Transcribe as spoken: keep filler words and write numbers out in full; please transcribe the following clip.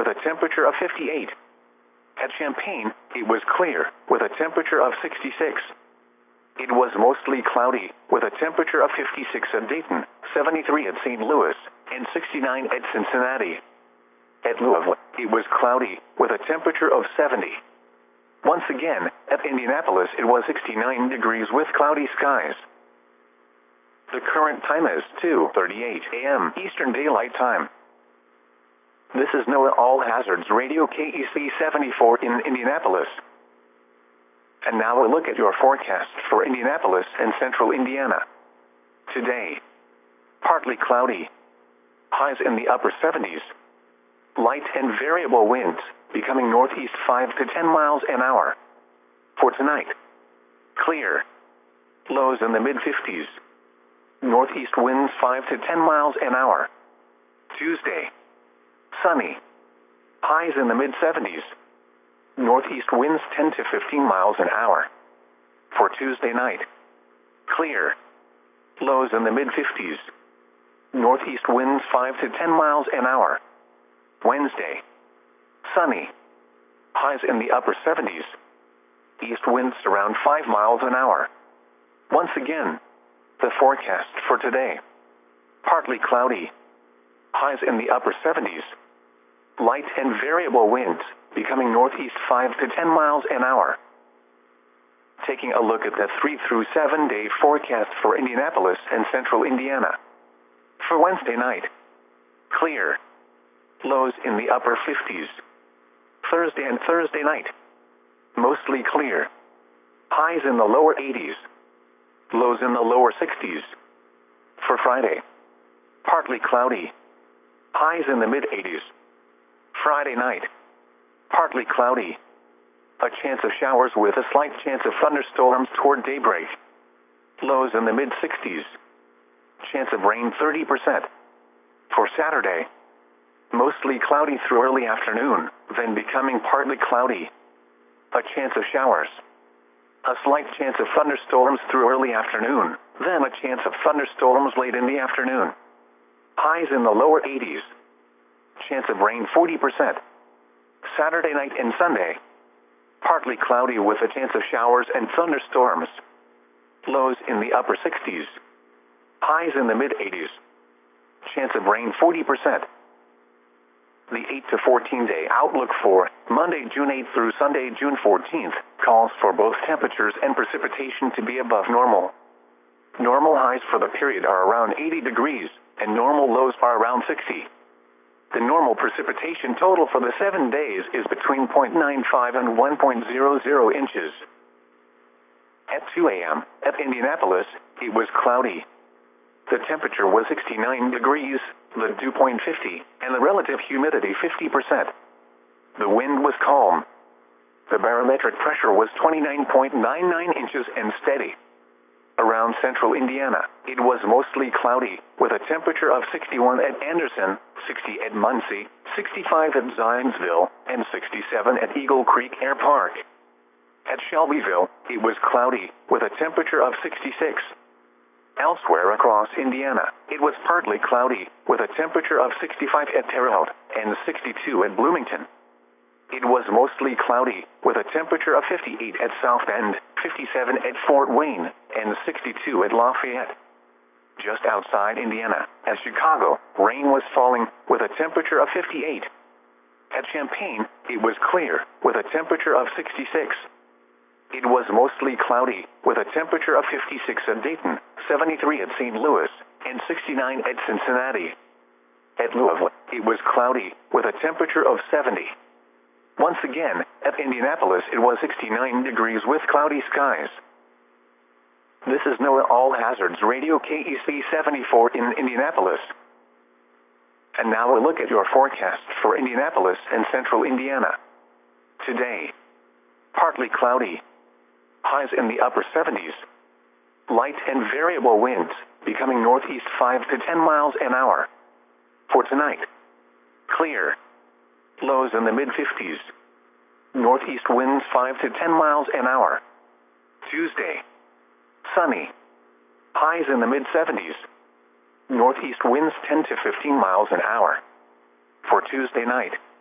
a temperature of fifty-eight. At Champaign, it was clear, with a temperature of sixty-six. It was mostly cloudy, with a temperature of fifty-six at Dayton, seventy-three at Saint Louis, and sixty-nine at Cincinnati. At Louisville, it was cloudy, with a temperature of seventy. Once again, at Indianapolis it was sixty-nine degrees with cloudy skies. The current time is two thirty-eight a m Eastern Daylight Time. This is NOAA All Hazards Radio K E C seventy-four in Indianapolis. And now a look at your forecast for Indianapolis and central Indiana. Today, partly cloudy. Highs in the upper seventies. Light and variable winds, becoming northeast five to ten miles an hour. For tonight, clear. Lows in the mid-fifties. Northeast winds five to ten miles an hour. Tuesday, sunny. Highs in the mid-seventies. Northeast winds ten to fifteen miles an hour. For Tuesday night, clear. Lows in the mid-fifties. Northeast winds five to ten miles an hour. Wednesday, sunny. Highs in the upper seventies. East winds around five miles an hour. Once again, the forecast for today. Partly cloudy. Highs in the upper seventies. Light and variable winds, becoming northeast five to ten miles an hour. Taking a look at the three through seven day forecast for Indianapolis and central Indiana. For Wednesday night, clear. Lows in the upper fifties. Thursday and Thursday night, mostly clear. Highs in the lower eighties. Lows in the lower sixties. For Friday, partly cloudy. Highs in the mid-eighties. Friday night, partly cloudy. A chance of showers with a slight chance of thunderstorms toward daybreak. Lows in the mid-sixties. Chance of rain thirty percent. For Saturday, mostly cloudy through early afternoon, then becoming partly cloudy. A chance of showers. A slight chance of thunderstorms through early afternoon, then a chance of thunderstorms late in the afternoon. Highs in the lower eighties. Chance of rain forty percent. Saturday night and Sunday, partly cloudy with a chance of showers and thunderstorms. Lows in the upper sixties. Highs in the mid-eighties. Chance of rain forty percent. The eight to fourteen day outlook for Monday, June eighth through Sunday, June fourteenth, calls for both temperatures and precipitation to be above normal. Normal highs for the period are around eighty degrees, and normal lows are around sixty. The normal precipitation total for the seven days is between zero point nine five and one point zero zero inches. At two a m, at Indianapolis, it was cloudy. The temperature was sixty-nine degrees, the dew point fifty, and the relative humidity fifty percent. The wind was calm. The barometric pressure was twenty-nine point nine nine inches and steady. Around central Indiana, it was mostly cloudy, with a temperature of sixty-one at Anderson, sixty at Muncie, sixty-five at Zionsville, and sixty-seven at Eagle Creek Air Park. At Shelbyville, it was cloudy, with a temperature of sixty-six. Elsewhere across Indiana, it was partly cloudy, with a temperature of sixty-five at Terre Haute, and sixty-two at Bloomington. It was mostly cloudy, with a temperature of fifty-eight at South Bend, fifty-seven at Fort Wayne, and sixty-two at Lafayette. Just outside Indiana, at Chicago, rain was falling, with a temperature of fifty-eight. At Champaign, it was clear, with a temperature of sixty-six. It was mostly cloudy, with a temperature of fifty-six at Dayton, seventy-three at Saint Louis, and sixty-nine at Cincinnati. At Louisville, it was cloudy, with a temperature of seventy. Once again, at Indianapolis it was sixty-nine degrees with cloudy skies. This is NOAA All Hazards Radio K E C seventy-four in Indianapolis. And now a look at your forecast for Indianapolis and central Indiana. Today, partly cloudy. Highs in the upper seventies. Light and variable winds, becoming northeast five to ten miles an hour. For tonight, clear. Lows in the mid-fifties. Northeast winds five to ten miles an hour. Tuesday, sunny. Highs in the mid-seventies. Northeast winds ten to fifteen miles an hour. For Tuesday night,